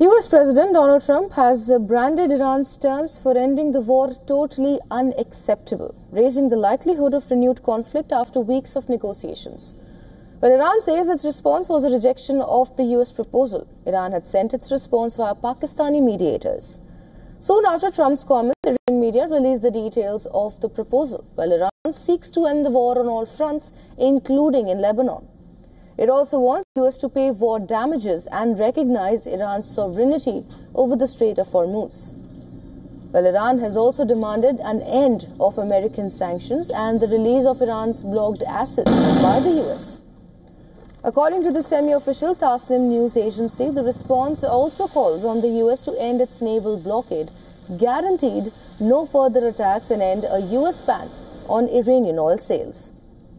US President Donald Trump has branded Iran's terms for ending the war totally unacceptable, raising the likelihood of renewed conflict after weeks of negotiations. Well, Iran says its response was a rejection of the US proposal. Iran had sent its response via Pakistani mediators. Soon after Trump's comment, the Iranian media released the details of the proposal, while Iran seeks to end the war on all fronts, including in Lebanon. It also wants the US to pay war damages and recognize Iran's sovereignty over the Strait of Hormuz. Well, Iran has also demanded an end of American sanctions and the release of Iran's blocked assets by the US. According to the semi-official Tasnim news agency, the response also calls on the US to end its naval blockade, guaranteed no further attacks, and end a US ban on Iranian oil sales.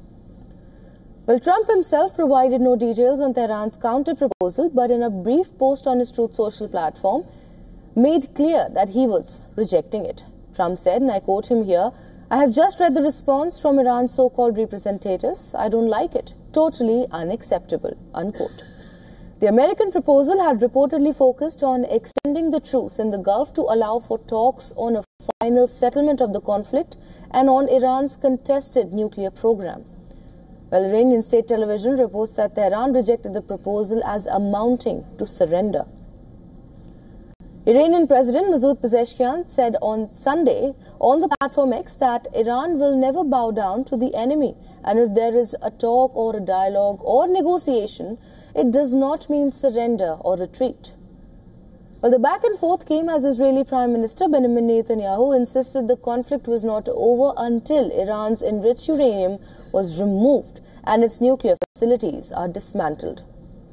Well, Trump himself provided no details on Tehran's counter-proposal, but in a brief post on his Truth Social platform, made clear that he was rejecting it. Trump said, and I quote him here, "I have just read the response from Iran's so-called representatives. I don't like it. Totally unacceptable," unquote. The American proposal had reportedly focused on extending the truce in the Gulf to allow for talks on a final settlement of the conflict and on Iran's contested nuclear program. Well, Iranian state television reports that Tehran rejected the proposal as amounting to surrender. Iranian President Masoud Pezeshkian said on Sunday on the platform X that Iran will never bow down to the enemy, and if there is a talk or a dialogue or negotiation, it does not mean surrender or retreat. Well, the back and forth came as Israeli Prime Minister Benjamin Netanyahu insisted the conflict was not over until Iran's enriched uranium was removed and its nuclear facilities are dismantled.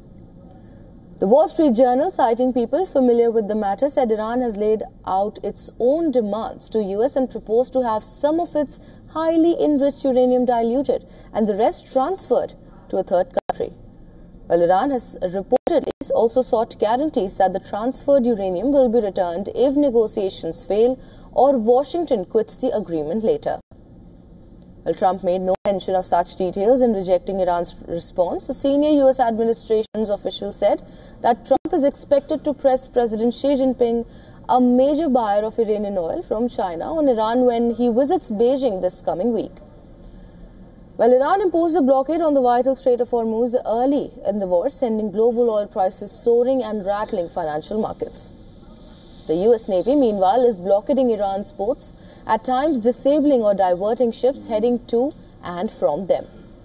The Wall Street Journal, citing people familiar with the matter, said Iran has laid out its own demands to US and proposed to have some of its highly enriched uranium diluted and the rest transferred to a third country. Well, Iran has reportedly also sought guarantees that the transferred uranium will be returned if negotiations fail or Washington quits the agreement later. Well, Trump made no mention of such details in rejecting Iran's response. A senior US administration's official said that Trump is expected to press President Xi Jinping, a major buyer of Iranian oil from China, on Iran when he visits Beijing this coming week. Well, Iran imposed a blockade on the vital Strait of Hormuz early in the war, sending global oil prices soaring and rattling financial markets. The US Navy, meanwhile, is blockading Iran's ports, at times disabling or diverting ships heading to and from them.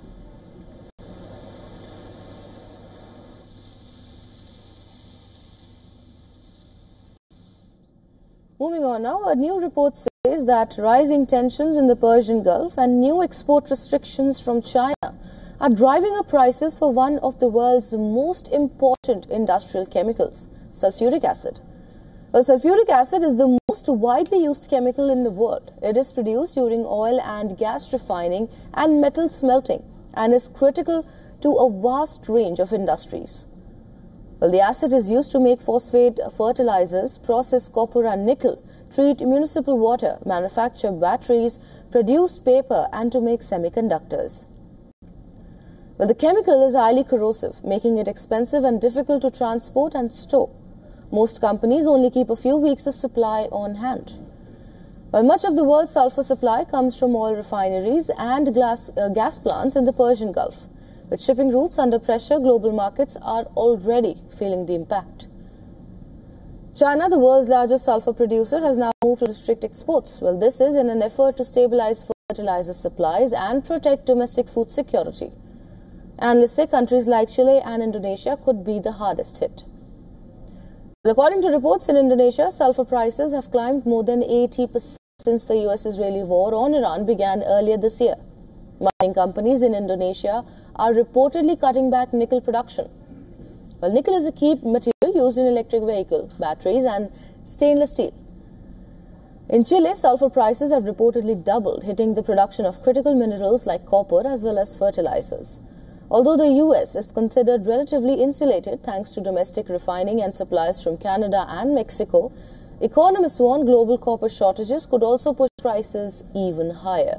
Moving on now, a new report says that rising tensions in the Persian Gulf and new export restrictions from China are driving up prices for one of the world's most important industrial chemicals, sulfuric acid. Well, sulfuric acid is the most widely used chemical in the world. It is produced during oil and gas refining and metal smelting and is critical to a vast range of industries. Well, the acid is used to make phosphate fertilizers, process copper and nickel, treat municipal water, manufacture batteries, produce paper, and to make semiconductors. Well, the chemical is highly corrosive, making it expensive and difficult to transport and store. Most companies only keep a few weeks of supply on hand. While much of the world's sulfur supply comes from oil refineries and gas plants in the Persian Gulf. With shipping routes under pressure, global markets are already feeling the impact. China, the world's largest sulfur producer, has now moved to restrict exports. Well, this is in an effort to stabilize fertilizer supplies and protect domestic food security. Analysts say countries like Chile and Indonesia could be the hardest hit. Well, according to reports in Indonesia, sulfur prices have climbed more than 80% since the US-Israeli war on Iran began earlier this year. Mining companies in Indonesia are reportedly cutting back nickel production. Well, nickel is a key material used in electric vehicle batteries and stainless steel. In Chile, sulfur prices have reportedly doubled, hitting the production of critical minerals like copper as well as fertilizers. Although the US is considered relatively insulated thanks to domestic refining and supplies from Canada and Mexico, economists warn global copper shortages could also push prices even higher.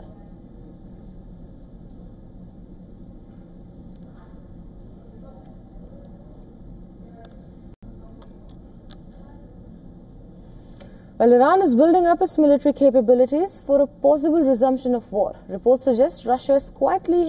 Well, Iran is building up its military capabilities for a possible resumption of war. Reports suggest Russia is quietly